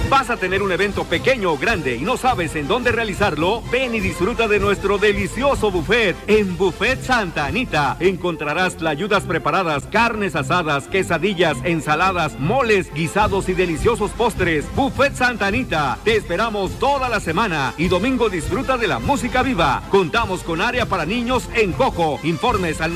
¿Vas a tener un evento pequeño o grande y no sabes en dónde realizarlo? Ven y disfruta de nuestro delicioso buffet. En Buffet Santa Anita encontrarás tlayudas preparadas, carnes asadas, quesadillas, ensaladas, moles, guisados y deliciosos postres. Buffet Santa Anita, te esperamos toda la semana y domingo disfruta de la música viva. Contamos con área para niños en Coco. Informes al